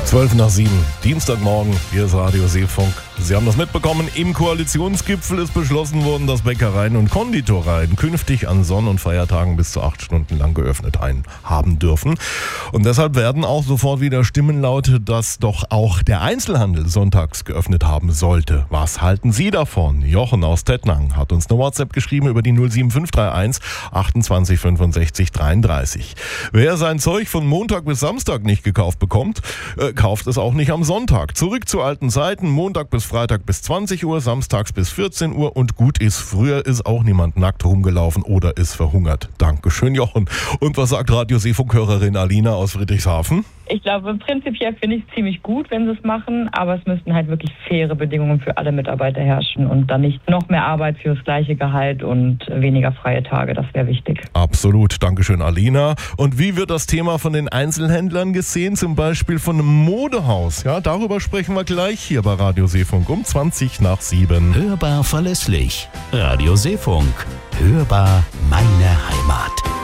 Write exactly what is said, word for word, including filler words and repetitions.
zwölf nach sieben, Dienstagmorgen, hier ist Radio Seefunk. Sie haben das mitbekommen, im Koalitionsgipfel ist beschlossen worden, dass Bäckereien und Konditoreien künftig an Sonn- und Feiertagen bis zu acht Stunden lang geöffnet haben dürfen. Und deshalb werden auch sofort wieder Stimmen laut, dass doch auch der Einzelhandel sonntags geöffnet haben sollte. Was halten Sie davon? Jochen aus Tettnang hat uns eine WhatsApp geschrieben über die null sieben fünf drei eins achtundzwanzig fünfundsechzig dreiunddreißig. Wer sein Zeug von Montag bis Samstag nicht gekauft bekommt, äh, kauft es auch nicht am Sonntag. Zurück zu alten Zeiten, Montag bis Freitag bis zwanzig Uhr, samstags bis vierzehn Uhr und gut ist. Früher ist auch niemand nackt rumgelaufen oder ist verhungert. Dankeschön, Jochen. Und was sagt Radio Seefunk-Hörerin Alina aus Friedrichshafen? Ich glaube, prinzipiell finde ich es ziemlich gut, wenn sie es machen, aber es müssten halt wirklich faire Bedingungen für alle Mitarbeiter herrschen und dann nicht noch mehr Arbeit für das gleiche Gehalt und weniger freie Tage. Das wäre wichtig. Absolut. Dankeschön, Alina. Und wie wird das Thema von den Einzelhändlern gesehen, zum Beispiel von einem Modehaus? Ja, darüber sprechen wir gleich hier bei Radio Seefunk um zwanzig nach sieben. Hörbar verlässlich. Radio Seefunk. Hörbar meine Heimat.